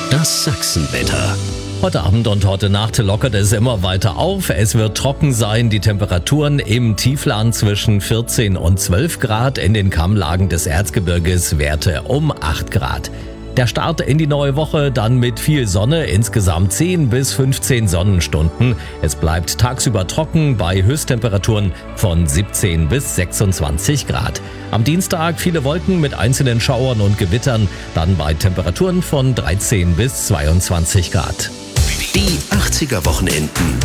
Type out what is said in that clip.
Das Sachsenwetter. Heute Abend und heute Nacht lockert es immer weiter auf. Es wird trocken sein, die Temperaturen im Tiefland zwischen 14 und 12 Grad, in den Kammlagen des Erzgebirges Werte um 8 Grad. Der Start in die neue Woche dann mit viel Sonne, insgesamt 10 bis 15 Sonnenstunden. Es bleibt tagsüber trocken bei Höchsttemperaturen von 17 bis 26 Grad. Am Dienstag viele Wolken mit einzelnen Schauern und Gewittern, dann bei Temperaturen von 13 bis 22 Grad. Die 80er Wochenenden.